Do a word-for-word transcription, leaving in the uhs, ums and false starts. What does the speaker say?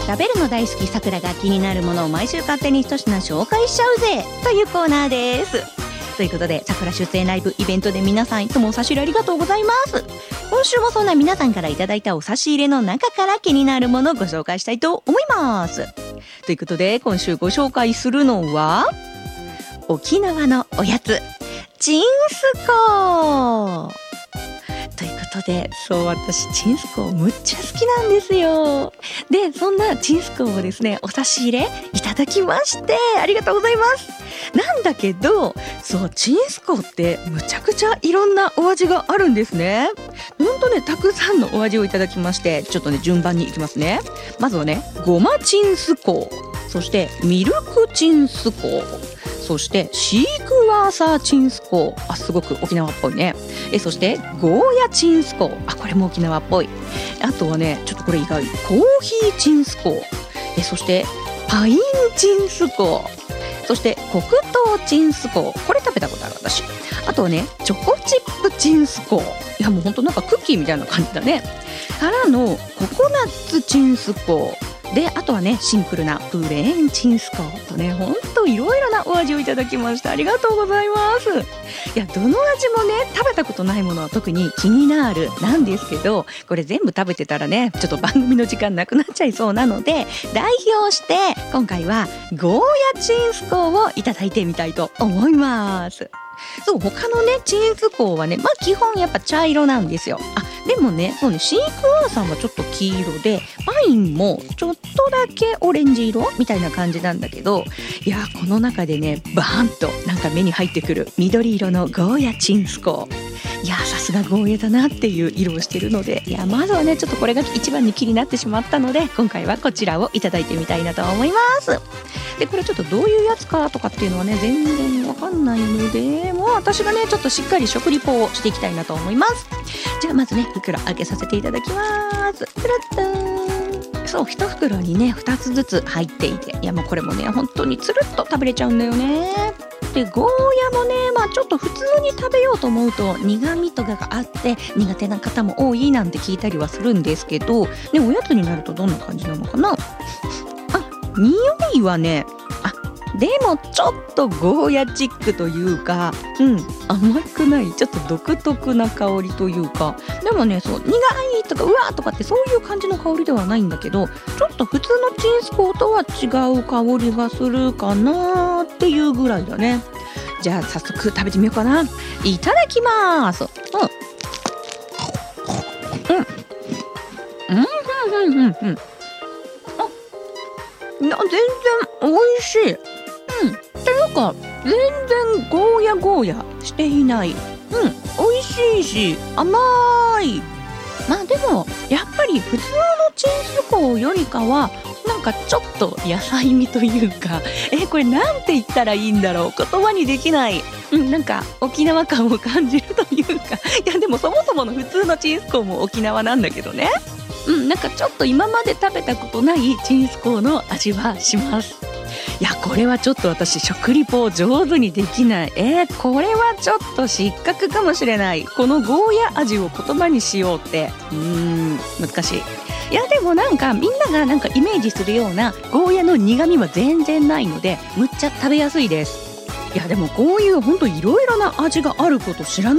食べるの大好きさくらが気になるものを毎週勝手に一品紹介しちゃうぜというコーナーです。ということで、さくら出演ライブイベントで皆さんいつもお差し入れありがとうございます。今週もそんな皆さんからいただいたお差し入れの中から気になるものをご紹介したいと思います。ということで、今週ご紹介するのは沖縄のおやつチンスコーということで、そう私チンスコーむっちゃ好きなんですよ。で、そんなチンスコーをですね、お差し入れいただきましてありがとうございます。なんだけど、そうチンスコーってむちゃくちゃいろんなお味があるんですね。ほんとね、たくさんのお味をいただきまして、ちょっとね順番にいきますね。まずはね、ごまチンスコー、そしてミルクチンスコー、そしてシークワーサーチンスコー、あ、すごく沖縄っぽいね。えそしてゴーヤチンスコー、あ、これも沖縄っぽい。あとはね、ちょっとこれ意外、コーヒーチンスコー、えそしてパインチンスコー、そして黒糖チンスコー、これ食べたことある私。あとはね、チョコチップチンスコー、いやもうほんとなんかクッキーみたいな感じだね。からのココナッツチンスコーで、あとはね、シンプルなプレーンチンスコーとね、ほんといろいろなお味をいただきました。ありがとうございます。いや、どの味もね、食べたことないものは特に気になるなんですけど、これ全部食べてたらね、ちょっと番組の時間なくなっちゃいそうなので、代表して今回はゴーヤチンスコーをいただいてみたいと思います。そう、他のねチンスコーはね、まあ基本やっぱ茶色なんですよ。あ、でもね、そうね、シークワーサーはちょっと黄色で、パインもちょっとだけオレンジ色みたいな感じなんだけど、いやこの中でね、バーンとなんか目に入ってくる緑色のゴーヤチンスコー、いやさすがゴーヤだなっていう色をしてるので、いやまずはね、ちょっとこれが一番に気になってしまったので、今回はこちらをいただいてみたいなと思います。で、これちょっとどういうやつかとかっていうのはね、全然わかんないので、もう私がねちょっとしっかり食リポをしていきたいなと思います。じゃあまずね、袋開けさせていただきます。プラッターン、そう、一袋にねふたつずつ入っていて、いやもうこれもね本当につるっと食べれちゃうんだよね。で、ゴーヤもね、まあちょっと普通に食べようと思うと苦味とかがあって苦手な方も多いなんて聞いたりはするんですけど、ね、おやつになるとどんな感じなのかな。あ、匂いはね、あ、でもちょっとゴーヤチックというか、うん、甘くない、ちょっと独特な香りというか、でもね、そう苦いとかうわーとかってそういう感じの香りではないんだけど、ちょっと普通のチンスコーとは違う香りがするかなっていうぐらいだね。じゃあ早速食べてみようかな。いただきます。うんうんうんうんうんうん、いや全然美味しい。うん、っていうか全然ゴーヤゴーヤしていない。うん、美味しいし甘い。まあでもやっぱり普通のチンスコーよりかはなんかちょっと野菜味というか、えこれなんて言ったらいいんだろう、言葉にできない、うん、なんか沖縄感を感じるというか、いやでもそもそもの普通のチンスコーも沖縄なんだけどね。うん、なんかちょっと今まで食べたことないチンスコーの味はします。いやこれはちょっと私食リポを上手にできない。えー、これはちょっと失格かもしれない。このゴーヤ味を言葉にしようってうーん難しい。いやでもなんかみんながなんかイメージするようなゴーヤの苦味は全然ないので、むっちゃ食べやすいです。いやでもこういうほんといろいろな味があること知らな